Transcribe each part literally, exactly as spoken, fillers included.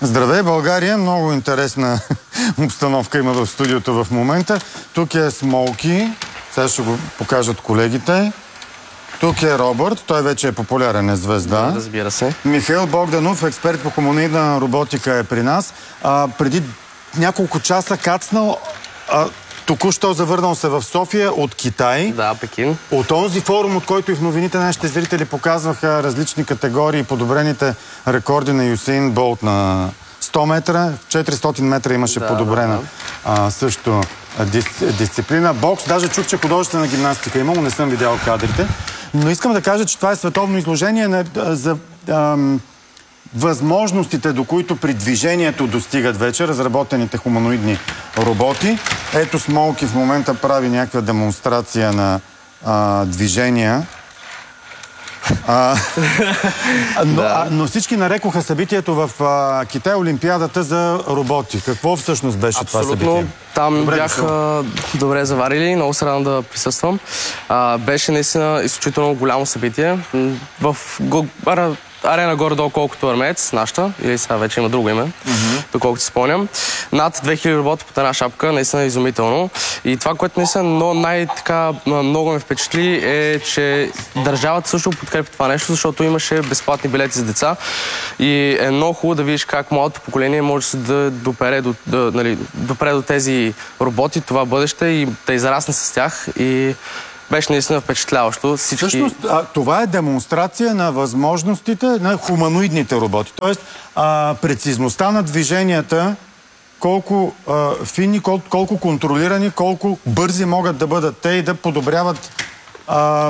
Здравей, България! Много интересна обстановка има в студиото в момента. Тук е Смолки. Сега ще го покажат колегите. Тук е Робърт. Той вече е популярен, е звезда. Да, разбира се. Михаил Богданов, експерт по хуманоидна роботика, е при нас. А, преди няколко часа кацнал... А, току-що завърнал се в София от Китай. Да, Пекин. От този форум, от който и в новините нашите зрители показваха различни категории, подобрените рекорди на Юсейн Болт на сто метра, четиристотин метра имаше да, подобрена да, да. А, също дис, дисциплина. Бокс, даже чух, че художествена гимнастика имало, не съм видял кадрите. Но искам да кажа, че това е световно изложение на, за ам, възможностите, до които при движението достигат вече разработените хуманоидни роботи. Ето Смолки в момента прави някаква демонстрация на а, движения. А, но, да. а, но всички нарекоха събитието в а, Китай Олимпиадата за роботи. Какво всъщност беше Абсолютно, това събитие? Там добре бяха добре заварили, много се радвам да присъствам. А, беше наистина изключително голямо събитие. В арена горе-долу колкото Армеец, нашата, или сега вече има друго име, mm-hmm. доколкото си спомням. Над две хиляди робота под една шапка, наистина е изумително. И това, което наистина но най-така много ме впечатли, е, че държавата също подкрепи това нещо, защото имаше безплатни билети за деца. И е много хубаво да видиш как младото поколение може да допре до, да, нали, допре до тези роботи, това бъдеще и да израсне с тях. И беше наистина впечатляващо. Всички... Всъщност, а, това е демонстрация на възможностите на хуманоидните роботи. Тоест, а, прецизността на движенията, колко а, фини, кол, колко контролирани, колко бързи могат да бъдат те и да подобряват а,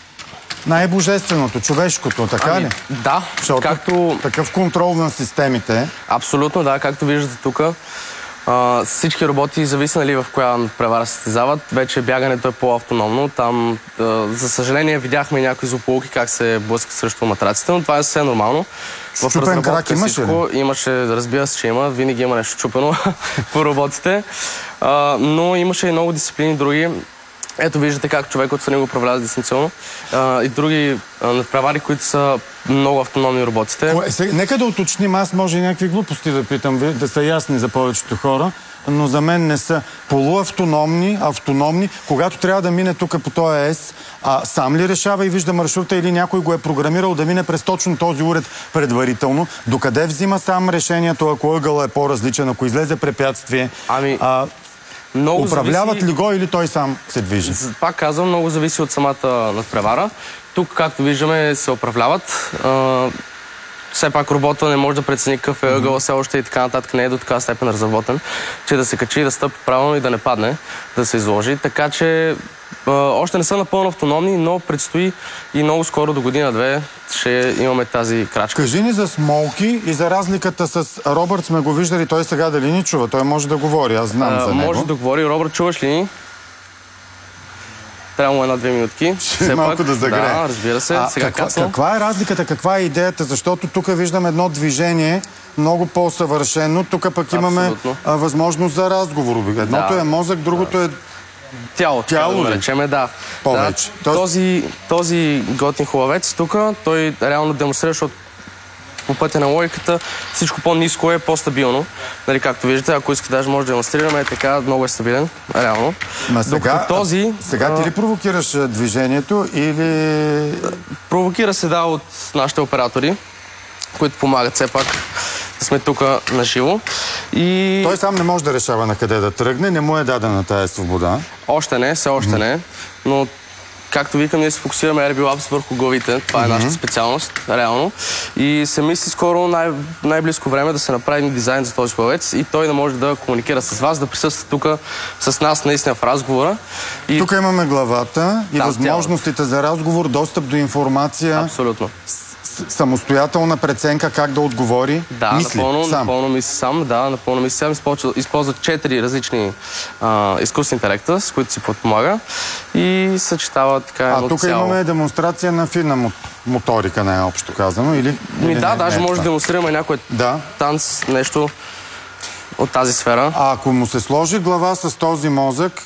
най-божественото, човешкото, така ами, ли? Да. Защото както... такъв контрол на системите. Абсолютно, да. Както виждате тук, Uh, всички роботи, зависели в коя превара се състезават, вече бягането е по-автономно. Там, uh, за съжаление, видяхме някои злополуки как се блъскат срещу матраците, но това е съвсем нормално. Щупен крак имаше ли? Имаше, разбира се, че има. Винаги има нещо чупено по роботите. Uh, но имаше и много дисциплини други. Ето виждате как човек отстрани го управлява дистанционно. А, и други надпревари, които са много автономни роботите. Е, нека да уточним, аз може и някакви глупости да питам, да са ясни за повечето хора, но за мен не са полуавтономни, автономни. Когато трябва да мине тук по този ЕС, а сам ли решава и вижда маршрута или някой го е програмирал да мине през точно този уред предварително? Докъде взима сам решението, ако ъгъла е по-различен, ако излезе препятствие? Ами... А, Много управляват зависи... ли го или той сам се движи? Пак казвам, много зависи от самата надпревара. Тук, както виждаме, се управляват. А, все пак робота не може да прецени какъв е ъгъл, все още и така нататък не е до така степен разработен, че да се качи, да стъпи правилно и да не падне, да се изложи. Така че а, още не са напълно автономни, но предстои и много скоро до година-две ще имаме тази крачка. Кажи ни за Смолки и за разликата с Робърт сме го виждали. Той сега дали ни чува? Той може да говори, аз знам а, за него. Може да говори. Робърт, чуваш ли ни? Трябва му една-две минутки. Ще малко да загрее. Да, разбира се. А, сега каква, каква е разликата, каква е идеята? Защото тук виждам едно движение много по-съвършено. Тук пък имаме а, възможност за разговор. Едното да. е мозък, другото е тяло. Тяло да ли? Речеме, да. Повече. Да, този, този готин хубавец тук, той реално демонстрира, защото по пътя на логиката всичко по-ниско е по-стабилно. Нали, както виждате, ако искате, даже може да демонстрираме, е така, много е стабилен, реално. Ма сега, този, сега ти ли провокираш движението или... Провокира се, да, от нашите оператори, които помагат все пак да сме тук на живо. И... Той сам не може да решава на къде да тръгне, не му е дадена тая свобода. Още не, все още не, но както викам, ние се фокусираме Air B Labs върху главите. Това е нашата специалност, реално. И се мисли скоро най- най-близко време да се направи дизайн за този главец и той да може да комуникира с вас, да присъства тук с нас наистина в разговора. И... Тук имаме главата и да, възможностите за разговор, достъп до информация. Абсолютно. Самостоятелна преценка как да отговори. Да, мисли напълно, сам. напълно мисли сам. Да, напълно мисли сам. Използва, използва четири различни а, изкуствени интелекта, с които си подпомага и съчетава така едно А тук цяло. имаме демонстрация на финна моторика, най-общо казано, или? Ми, или да, не, даже не е може да демонстрираме някой да. танц, нещо от тази сфера. А ако му се сложи глава с този мозък,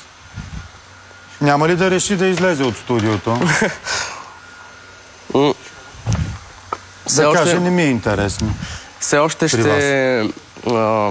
няма ли да реши да излезе от студиото? Все да още... каже, не ми е интересно. все още ще... А,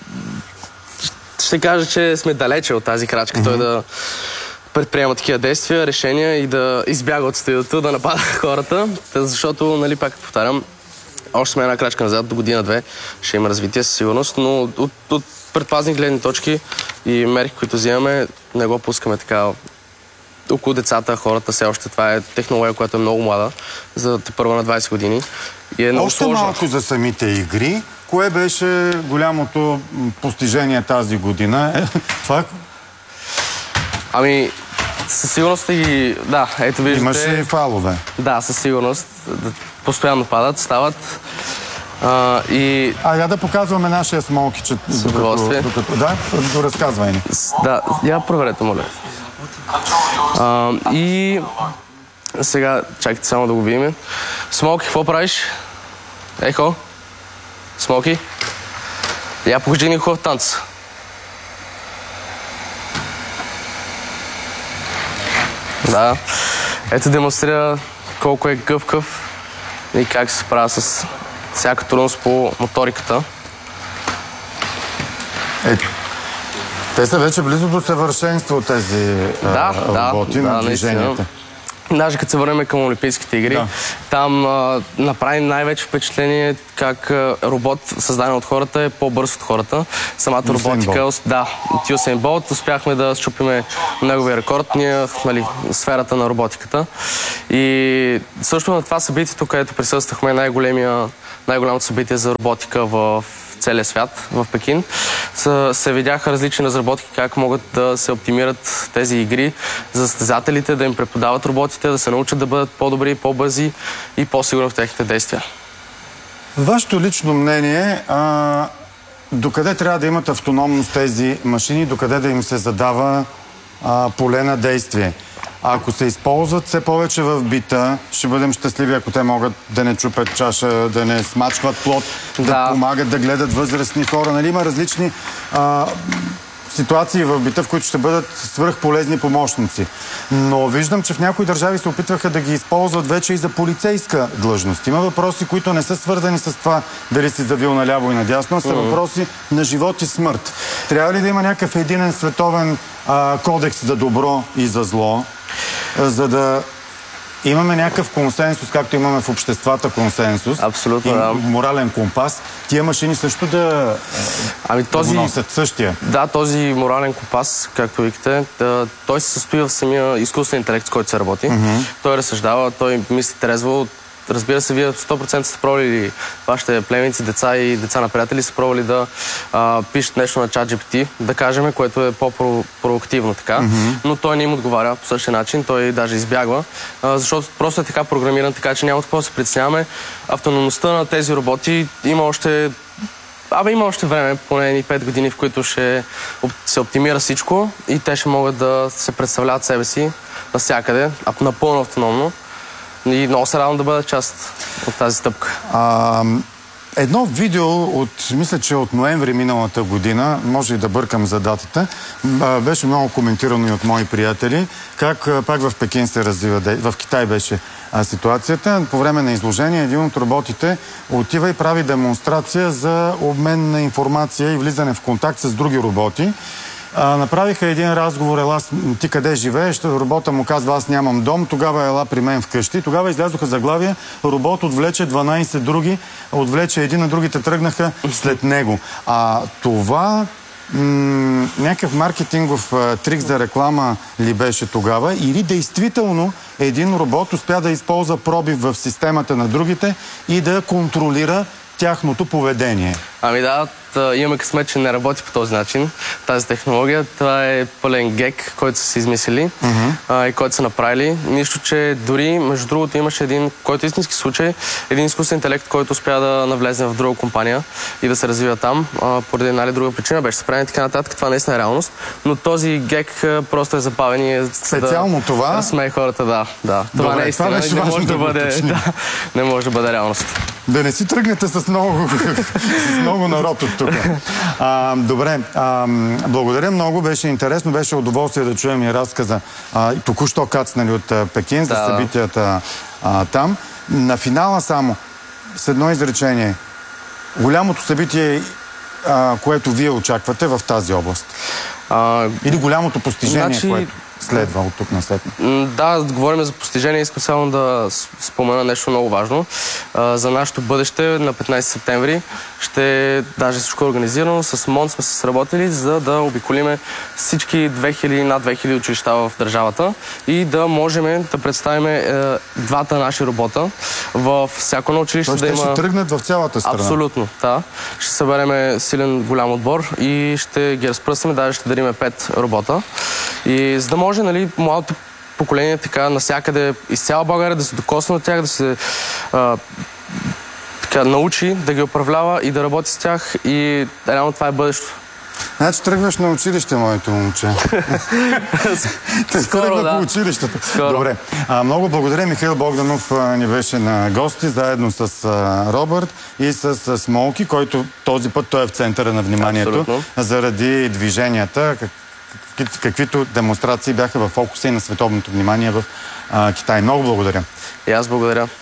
ще кажа, че сме далече от тази крачка. Mm-hmm. Той да предприема такива действия, решения и да избяга от студиото, да напада хората. Защото, нали, пак повтарям, още сме една крачка назад, до година-две ще има развитие със сигурност, но от, от предпазни гледни точки и мерки, които взимаме, не го пускаме така около децата, хората. Все още това е технология, която е много млада, за първо на двайсет години. И е много още сложно. Малко за самите игри. Кое беше голямото постижение тази година? Това... Ами, със сигурност и... Да, ето виждате... Имаше и фалове. Да, със сигурност. Постоянно падат, стават. А, и... А, я да показваме нашия смолки, докато, докато... Да, разказвай ни. Да, я проверете, моля. А, и... Сега, чакайте само да го видим. Смолки, какво правиш? Ехо? Смолки? Я покажи ни хубав танц. Да. Ето демонстрира колко е гъвкав и как се справя с всяка трудност по моториката. Е, те са вече близо до съвършенство тези да, а, роботи да, на да, движенията. Даже като се върнем към Олимпийските игри, да. Там а, направи най-вече впечатление как а, робот, създаден от хората, е по-бърз от хората. Самата Юсейн роботика, Болт. да, от Юсейн Болт, успяхме да счупиме неговия рекорд, ние, нали, сферата на роботиката. И също на това събитието, където присъствахме, най-големия, най-голямото събитие за роботика в целия свят, в Пекин, се видяха различни разработки, как могат да се оптимират тези игри за състезателите, да им преподават роботите, да се научат да бъдат по-добри, по-бързи и по-сигурни в техните действия. Вашето лично мнение, а, докъде трябва да имат автономност тези машини, докъде да им се задава а, поле на действие? А ако се използват все повече в бита, ще бъдем щастливи, ако те могат да не чупят чаша, да не смачкват плод, да, да помагат да гледат възрастни хора. Нали, има различни а, ситуации в бита, в които ще бъдат свръхполезни помощници. Но виждам, че в някои държави се опитваха да ги използват вече и за полицейска длъжност. Има въпроси, които не са свързани с това дали си завил наляво и надясно, а са mm-hmm. въпроси на живот и смърт. Трябва ли да има някакъв единен световен а, кодекс за добро и за зло, за да имаме някакъв консенсус, както имаме в обществата консенсус. Абсолютно, и да. Морален компас. Тия машини също да, ами този, да носят същия. Да, този морален компас, както викате, да, той се състои в самия изкуствен интелект, с който се работи. Mm-hmm. Той разсъждава, той мисли трезво. Разбира се, вие сто процента сте пробвали, вашите племеници, деца и деца на приятели са пробвали да а, пишат нещо на ChatGPT, да кажем, което е по-проактивно така, mm-hmm. но той не им отговаря по същия начин, той даже избягва, а, защото просто е така програмиран, така че няма какво да се притесняваме. Автономността на тези роботи има още Абе, има още време, поне ни пет години, в които ще се оптимира всичко и те ще могат да се представляват себе си навсякъде, напълно автономно. И много се радвам да бъда част от тази стъпка. А, едно видео от, мисля, че от ноември миналата година, може и да бъркам за датата, беше много коментирано и от мои приятели, как пак в Пекин се развива, в Китай беше ситуацията. По време на изложение един от роботите отива и прави демонстрация за обмен на информация и влизане в контакт с други роботи. А, направиха един разговор, ела, ти къде живееш? Робота му казва, аз нямам дом, тогава ела при мен вкъщи. Тогава излязоха заглавия, робот отвлече дванайсет други, отвлече един, а другите тръгнаха след него. А това м- някакъв маркетингов а, трик за реклама ли беше тогава? Или действително един робот успя да използва пробив в системата на другите и да контролира тяхното поведение? Ами да, имаме късмет, че не работи по този начин, тази технология. Това е пълен гек, който са си измислили mm-hmm. а, и който са направили. Нищо, че дори, между другото, имаше един, който е истински случай, един изкуствен интелект, който успя да навлезе в друга компания и да се развива там. А, поради една или друга причина беше спрян и така нататък. Това наистина е реалност. Но този гек просто е забавен и е специално да това? разсмее хората, да. да. Това Добре, наистина това беше не, важно може да, да бъде, да, не може да бъде реалност. Да не си тръгнете с много, с много народ от тук. А, добре, а, благодаря много, беше интересно, беше удоволствие да чуем и разказа. А, току-що кацнали от а, Пекин за да. събитията а, там. На финала само, с едно изречение. голямото събитие, а, което вие очаквате в тази област? А, Или голямото постижение, значи... което следва от тук насетне? Да, говорим за постижение. Искам само да спомена нещо много важно. А, за нашето бъдеще на петнайсети септември ще, даже всичко е организирано, с МОН сме се сработили, за да обиколиме всички две хиляди, над две хиляди училища в държавата и да можем да представим е, двата наши робота във всяко на училище. Тоест, да те има... ще тръгнат в цялата страна? Абсолютно, да. Ще съберем силен голям отбор и ще ги разпръснем, даже ще дариме пет робота. И за да може, нали, младото поколение така навсякъде из цяла България да се докосне от тях, да се а, така, научи да ги управлява и да работи с тях, и реално това е бъдещето. Значи тръгваш на училище, моето момче. Скоро, да. По училището. Скоро. Добре. А, много благодаря. Михаил Богданов а, ни беше на гости, заедно с а, Робърт и с а, Смолки, който този път той е в центъра на вниманието. Абсолютно. Заради движенията, как, каквито демонстрации бяха в фокуса и на световното внимание в а, Китай. Много благодаря. И аз благодаря.